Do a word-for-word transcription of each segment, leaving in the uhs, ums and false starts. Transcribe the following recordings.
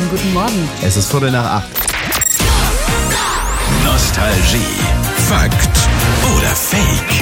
guten Morgen. Es ist Viertel nach acht. Nostalgie. Fakt oder Fake?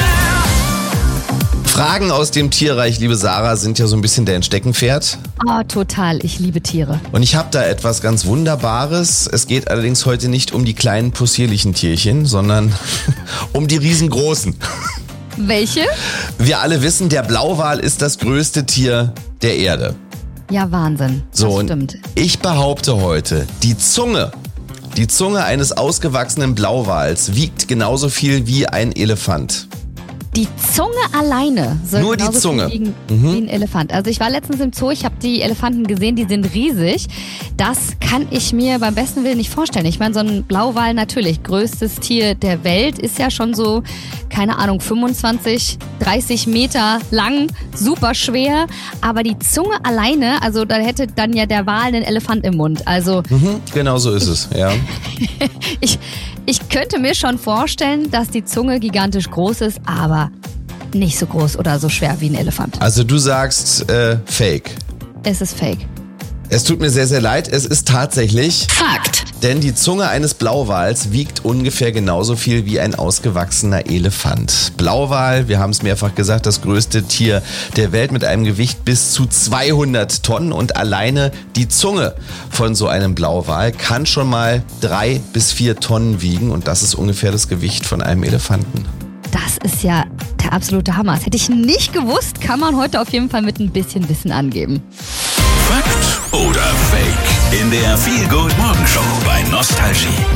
Fragen aus dem Tierreich, liebe Sarah, sind ja so ein bisschen dein Steckenpferd. Oh, total. Ich liebe Tiere. Und ich habe da etwas ganz Wunderbares. Es geht allerdings heute nicht um die kleinen possierlichen Tierchen, sondern um die riesengroßen. Welche? Wir alle wissen, der Blauwal ist das größte Tier der Erde. Ja, Wahnsinn. So, das stimmt. Und ich behaupte heute, die Zunge, die Zunge eines ausgewachsenen Blauwals wiegt genauso viel wie ein Elefant. Die Zunge alleine soll Nur die genauso Zunge. viel wiegen Mhm. wie ein Elefant. Also ich war letztens im Zoo, ich habe die Elefanten gesehen, die sind riesig. Das kann ich mir beim besten Willen nicht vorstellen. Ich meine, so ein Blauwal natürlich, größtes Tier der Welt, ist ja schon so, keine Ahnung, fünfundzwanzig, dreißig Meter lang, super schwer. Aber die Zunge alleine, also da hätte dann ja der Wal einen Elefant im Mund. Also Mhm, genau so ist es, ja. ich, ich könnte mir schon vorstellen, dass die Zunge gigantisch groß ist, aber nicht so groß oder so schwer wie ein Elefant. Also du sagst äh, Fake. Es ist fake. Es tut mir sehr, sehr leid. Es ist tatsächlich Fakt. Denn die Zunge eines Blauwals wiegt ungefähr genauso viel wie ein ausgewachsener Elefant. Blauwal, wir haben es mehrfach gesagt, das größte Tier der Welt mit einem Gewicht bis zu zweihundert Tonnen. Und alleine die Zunge von so einem Blauwal kann schon mal drei bis vier Tonnen wiegen. Und das ist ungefähr das Gewicht von einem Elefanten. Das ist ja der absolute Hammer. Das hätte ich nicht gewusst, kann man heute auf jeden Fall mit ein bisschen Wissen angeben. Fakt oder Fake? In der Feel Good Morgenshow bei Nostalgie.